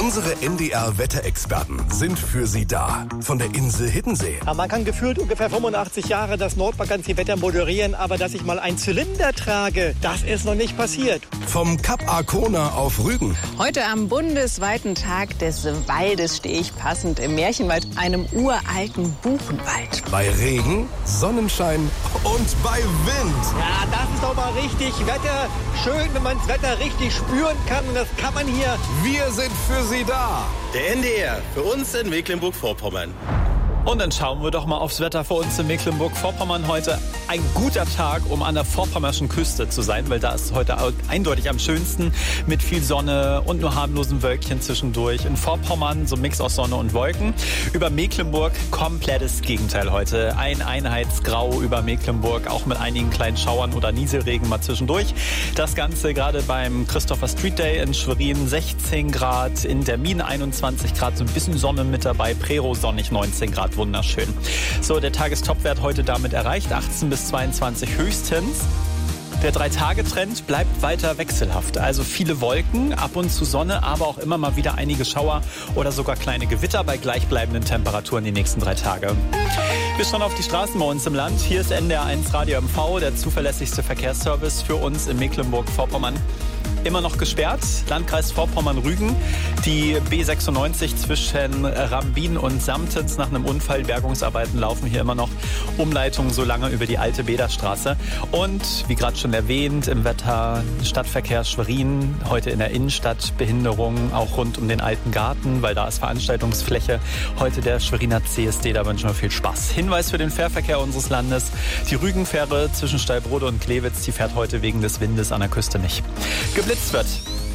Unsere NDR-Wetterexperten sind für Sie da. Von der Insel Hiddensee. Ja, man kann gefühlt ungefähr 85 Jahre das Nordmagazin-Wetter moderieren, aber dass ich mal einen Zylinder trage, das ist noch nicht passiert. Vom Kap Arkona auf Rügen. Heute am bundesweiten Tag des Waldes stehe ich passend im Märchenwald, einem uralten Buchenwald. Bei Regen, Sonnenschein und bei Wind. Ja, das ist doch mal richtig Wetter. Schön, wenn man das Wetter richtig spüren kann. Und das kann man hier. Wir sind für Sie da. Der NDR, für uns in Mecklenburg-Vorpommern. Und dann schauen wir doch mal aufs Wetter für uns in Mecklenburg-Vorpommern. Heute ein guter Tag, um an der vorpommerschen Küste zu sein, weil da ist heute eindeutig am schönsten mit viel Sonne und nur harmlosen Wölkchen zwischendurch. In Vorpommern so ein Mix aus Sonne und Wolken. Über Mecklenburg komplettes Gegenteil heute. Ein Einheitsgrau über Mecklenburg, auch mit einigen kleinen Schauern oder Nieselregen mal zwischendurch. Das Ganze gerade beim Christopher Street Day in Schwerin 16 Grad, in Dermin 21 Grad, so ein bisschen Sonne mit dabei, Prero sonnig 19 Grad. Wunderschön. So, der Tagestopwert heute damit erreicht, 18 bis 22 höchstens. Der 3-Tage-Trend bleibt weiter wechselhaft. Also viele Wolken, ab und zu Sonne, aber auch immer mal wieder einige Schauer oder sogar kleine Gewitter bei gleichbleibenden Temperaturen die nächsten 3 Tage. Wir schauen auf die Straßen bei uns im Land. Hier ist NDR1 Radio MV, der zuverlässigste Verkehrsservice für uns in Mecklenburg-Vorpommern. Immer noch gesperrt, Landkreis Vorpommern-Rügen, die B96 zwischen Rambin und Samtens nach einem Unfall. Bergungsarbeiten laufen hier immer noch, Umleitungen so lange über die alte Bederstraße. Und wie gerade schon erwähnt, im Wetter Stadtverkehr Schwerin, heute in der Innenstadt Behinderungen, auch rund um den alten Garten, weil da ist Veranstaltungsfläche. Heute der Schweriner CSD, da wünschen wir viel Spaß. Hinweis für den Fährverkehr unseres Landes, die Rügenfähre zwischen Steilbrode und Klewitz, die fährt heute wegen des Windes an der Küste nicht. Geblitzt wird.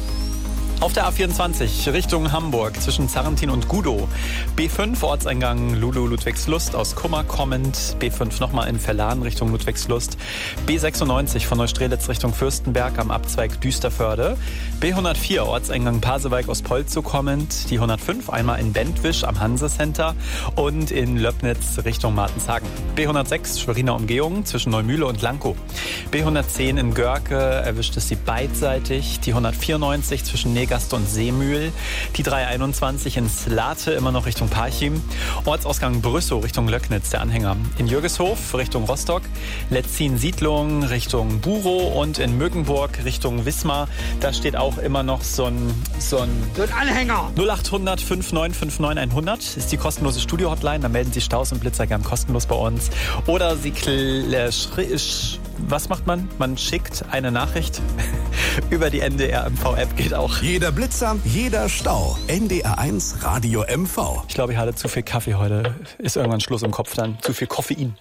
Auf der A24 Richtung Hamburg zwischen Zarrentin und Gudow. B5 Ortseingang Ludwigslust aus Kummer kommend. B5 nochmal in Verlan Richtung Ludwigslust. B96 von Neustrelitz Richtung Fürstenberg am Abzweig Düsterförde. B104 Ortseingang Pasewalk aus Polzow kommend. Die 105 einmal in Bentwisch am Hanse-Center und in Löbnitz Richtung Martenshagen. B106 Schweriner Umgehung zwischen Neumühle und Lankow. B110 in Görke erwischt es sie beidseitig. Die 194 zwischen Gast und Seemühl, die 321 in Slate immer noch Richtung Parchim, Ortsausgang Brüssow Richtung Löcknitz, der Anhänger in Jürgeshof Richtung Rostock, Letzin-Siedlung Richtung Burow und in Mögenburg Richtung Wismar, da steht auch immer noch so ein Anhänger. 0800 5959 100 ist die kostenlose Studio-Hotline, da melden Sie Staus und Blitzer gern kostenlos bei uns. Oder Sie was macht man? Man schickt eine Nachricht über die NDR MV-App, geht auch. Jeder Blitzer, jeder Stau. NDR1 Radio MV. Ich glaube, ich hatte zu viel Kaffee heute. Ist irgendwann Schluss im Kopf dann. Zu viel Koffein.